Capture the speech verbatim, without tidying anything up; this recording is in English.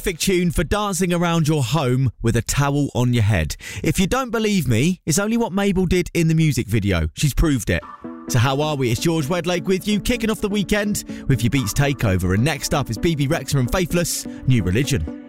Perfect tune for dancing around your home with a towel on your head. If you don't believe me, it's only what Mabel did in the music video. She's proved it. So how are we? It's George Wedlake with you, kicking off the weekend with your Beats Takeover. And next up is B B Rexha and Faithless, New Religion.